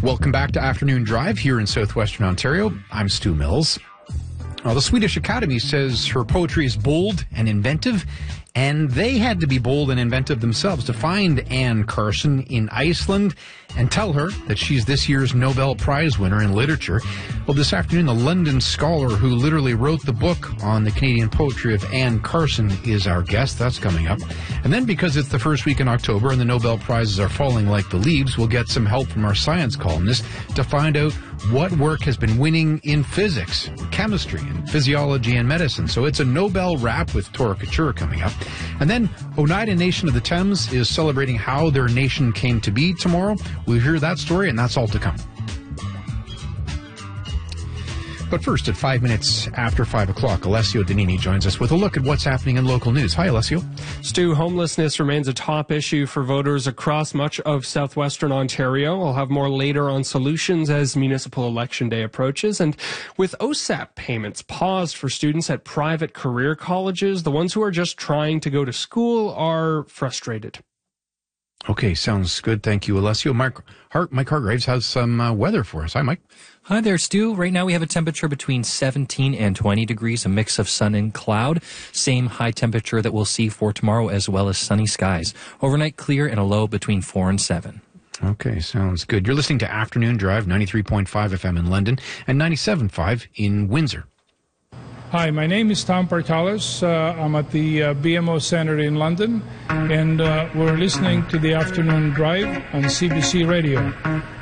Welcome back to Afternoon Drive here in southwestern Ontario. I'm Stu Mills. The Swedish Academy says her poetry is bold and inventive, and they had to be bold and inventive themselves to find Anne Carson in Iceland and tell her that she's this year's Nobel Prize winner in literature. Well, this afternoon, the London scholar who literally wrote the book on the Canadian poetry of Anne Carson is our guest. That's coming up. And then, because it's the first week in October and the Nobel Prizes are falling like the leaves, we'll get some help from our science columnist to find out what work has been winning in physics, chemistry, and physiology and medicine. So it's a Nobel wrap with Tora Couture coming up. And then Oneida Nation of the Thames is celebrating how their nation came to be tomorrow. We'll hear that story, and that's all to come. But first, at 5 minutes after 5 o'clock, Alessio Danini joins us with a look at what's happening in local news. Hi, Alessio. Stu, homelessness remains a top issue for voters across much of southwestern Ontario. I'll have more later on solutions as municipal election day approaches. And with OSAP payments paused for students at private career colleges, the ones who are just trying to go to school are frustrated. Okay, sounds good. Thank you, Alessio. Mike Hargraves has some weather for us. Hi, Mike. Hi there, Stu. Right now we have a temperature between 17 and 20 degrees, a mix of sun and cloud. Same high temperature that we'll see for tomorrow, as well as sunny skies. Overnight clear and a low between 4 and 7. Okay, sounds good. You're listening to Afternoon Drive, 93.5 FM in London and 97.5 in Windsor. Hi, my name is Tom Partalis. I'm at the BMO Centre in London, and we're listening to the Afternoon Drive on CBC Radio.